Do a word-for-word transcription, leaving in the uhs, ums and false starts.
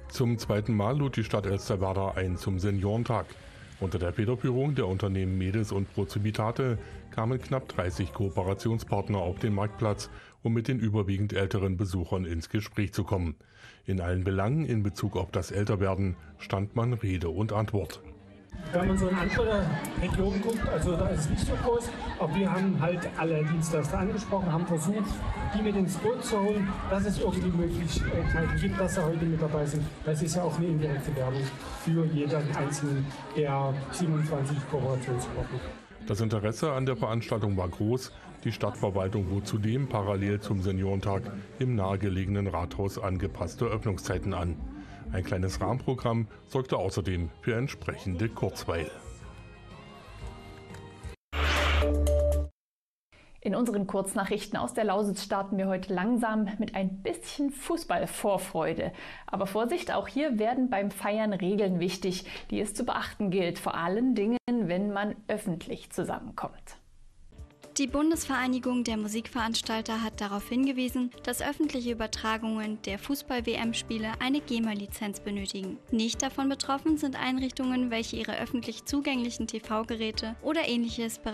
Zum zweiten Mal lud die Stadt Elsterwerda ein zum Seniorentag. Unter der Federführung der Unternehmen Medis und Proximitate kamen knapp dreißig Kooperationspartner auf den Marktplatz, um mit den überwiegend älteren Besuchern ins Gespräch zu kommen. In allen Belangen in Bezug auf das Älterwerden stand man Rede und Antwort. Wenn man so in andere Regionen guckt, also da ist es nicht so groß, aber wir haben halt alle Dienstleister angesprochen, haben versucht, die mit ins Boot zu holen, dass es irgendwie Möglichkeiten gibt, dass sie heute mit dabei sind. Das ist ja auch eine indirekte Werbung für jeden einzelnen der siebenundzwanzig Kooperationspartner. Das Interesse an der Veranstaltung war groß. Die Stadtverwaltung bot zudem parallel zum Seniorentag im nahegelegenen Rathaus angepasste Öffnungszeiten an. Ein kleines Rahmenprogramm sorgte außerdem für entsprechende Kurzweil. In unseren Kurznachrichten aus der Lausitz starten wir heute langsam mit ein bisschen Fußballvorfreude. Aber Vorsicht, auch hier werden beim Feiern Regeln wichtig, die es zu beachten gilt, vor allen Dingen, wenn man öffentlich zusammenkommt. Die Bundesvereinigung der Musikveranstalter hat darauf hingewiesen, dass öffentliche Übertragungen der Fußball-W M-Spiele eine GEMA-Lizenz benötigen. Nicht davon betroffen sind Einrichtungen, welche ihre öffentlich zugänglichen T V-Geräte oder ähnliches